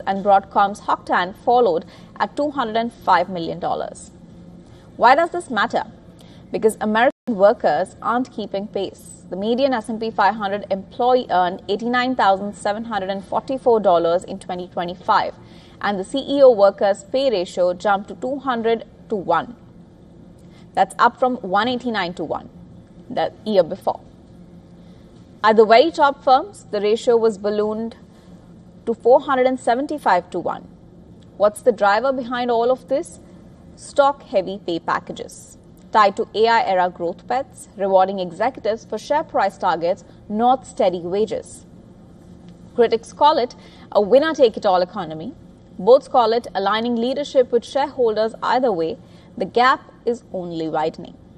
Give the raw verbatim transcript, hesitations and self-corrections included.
and Broadcom's Hock Tan followed at two hundred five million dollars. Why does this matter? Because American workers aren't keeping pace. The median S and P five hundred employee earned eighty-nine thousand seven hundred forty-four dollars in twenty twenty-five, and the C E O workers' pay ratio jumped to two hundred to one. That's up from one hundred eighty-nine to one the year before. At the very top firms, the ratio was ballooned to four hundred seventy-five to one. What's the driver behind all of this? Stock-heavy pay packages tied to A I-era growth bets, rewarding executives for share price targets, not steady wages. Critics call it a winner-take-it-all economy. Both call it aligning leadership with shareholders. Either way, the gap is only widening.